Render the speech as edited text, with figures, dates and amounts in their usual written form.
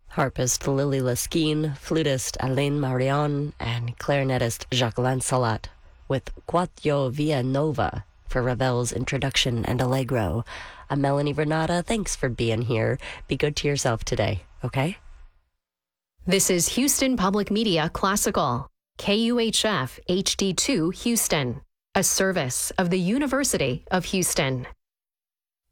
Harpist Lily Laskin, flutist Alain Marion, and clarinetist Jacques Lancelot, with Quatio Via Nova for Ravel's introduction and allegro. I'm Melanie Renata. Thanks for being here. Be good to yourself today, okay? This is Houston Public Media Classical, KUHF HD2 Houston, a service of the University of Houston.